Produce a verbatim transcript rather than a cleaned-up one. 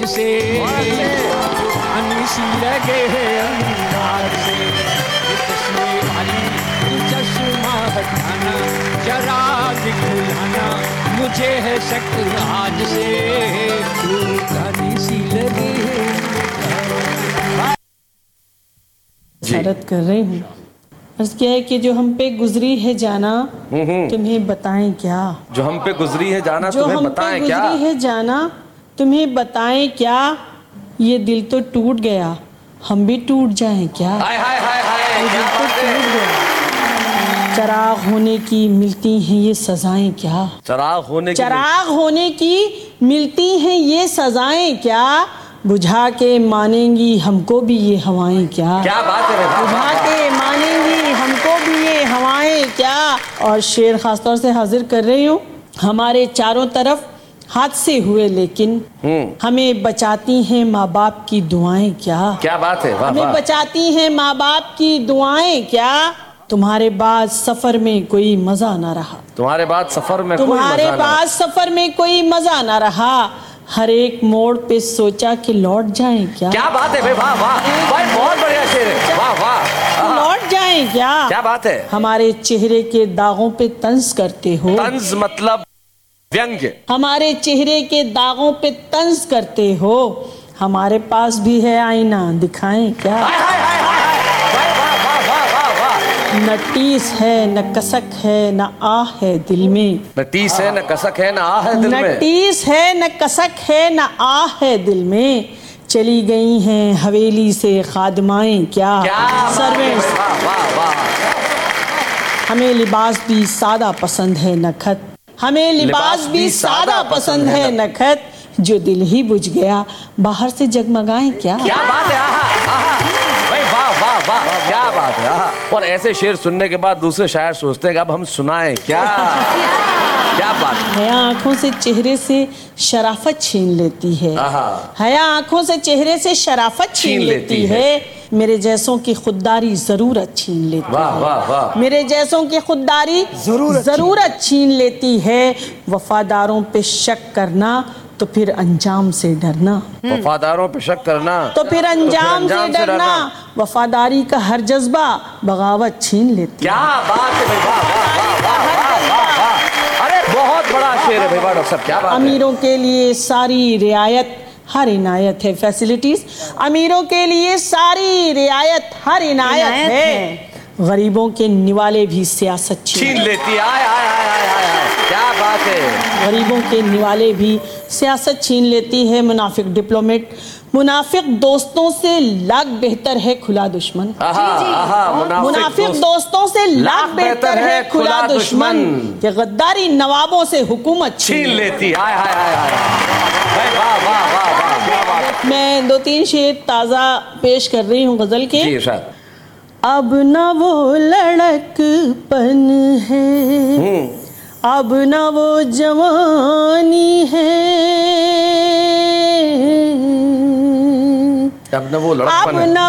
आज से, सी लगे अंदाज से, चश्मे वाली चश्मा हटाना, जरा दिखलाना, मुझे है शक आज से, तू सी लगे। शरत कर रही हूँ, अर्ज क्या है कि जो हम पे गुजरी है जाना तुम्हें बताएं क्या, जो हम पे गुजरी है जाना जो तुम्हें हम बताएं पे क्या, गुजरी है जाना तुम्हें बताएं क्या, ये दिल तो टूट गया हम भी टूट जाएं क्या। हाय हाय हाय हाय, क्या बात है। चराग होने की मिलती हैं ये सजाएं क्या, चराग होने की चराग होने की मिलती हैं ये सजाएं क्या, बुझा के मानेंगी हमको भी ये हवाएं क्या। क्या बात है, बुझा के मानेंगी हमको भी ये हवाएं क्या। और शेर खासतौर से हाजिर कर रही हूँ, हमारे चारों तरफ हादसे हुए लेकिन हमें बचाती हैं माँ बाप की दुआएं क्या। क्या बात है, वाह हमें वाह। बचाती हैं माँ बाप की दुआएं क्या, तुम्हारे बाद सफर में कोई मजा ना रहा, तुम्हारे बाद सफर में तुम्हारे कोई मजा बाद सफर में कोई मजा ना रहा, हर एक मोड़ पे सोचा कि लौट जाएं क्या। क्या बात है भाई, वाह वाह भाई, बहुत बढ़िया शेर है, वाह वाह। लौट जाएं क्या, क्या बात है। हमारे चेहरे के दागों पे तंज करते हो, तंज मतलब व्यंग्य, हमारे चेहरे के दागों पे तंज करते हो, हमारे पास भी है आईना दिखाएं क्या। हाय हाय हाय हाय, वाह वाह वाह वाह वाह। न टीस है न कसक है न आह है दिल में, न टीस है न कसक है न आह है दिल न में, टीस है न कसक है न आह है दिल में, चली गई हैं हवेली से खादमाएं क्या। सर्वेंट्स, वाह वाह वाह। हमें लिबास भी सादा पसंद है नखत, हमें लिबास भी सादा पसंद है नखत, जो दिल ही बुझ गया बाहर से जगमगाएं क्या। क्या बात है, आहा आहा भाई, वाह वाह वाह, क्या बात है, आहा। और ऐसे शेर सुनने के बाद दूसरे शायर सोचते हैं कि अब हम सुनाएं क्या। क्या बात है। हया आंखों से चेहरे से शराफत छीन लेती है, हया आंखों से चेहरे से शराफत छीन लेती है, मेरे जैसों की खुददारी जरूरत छीन लेती वाह है, वाह वाह। मेरे जैसों की खुददारी जरूरत छीन लेती है, वफादारों पे शक करना तो फिर अंजाम से डरना, वफादारों पे शक करना तो फिर अंजाम, तो फिर से, डरना, वफादारी का हर जज्बा बगावत छीन लेती। क्या बात है भाई, वाह वाह वाह वाह वाह वाह। अरे बहुत बड़ा शेर है भाई, डॉक्टर साहब, क्या बात है। अमीरों के लिए सारी रियायत हर इनायत है, फैसिलिटीज अमीरों के लिए सारी रियायत हर इनायत है, है। गरीबों के निवाले भी सियासत छीन लेती है, आय आय आय आय आय, क्या बात है। गरीबों के निवाले भी सियासत छीन लेती है, मुनाफिक डिप्लोमेट मुनाफिक दोस्तों से लाख बेहतर है खुला दुश्मन, आहा, आहा, मुनाफिक दोस्तों से लाख बेहतर है खुला दुश्मन, कि गद्दारी नवाबों से हुकूमत छीन लेती। आय आय आय आय, वाह वाह वाह वाह। मैं दो तीन शेर ताज़ा पेश कर रही हूँ गजल के। अब न वो लड़कपन है, अब न वो जवानी है, अब न वो लड़कपन है, अब न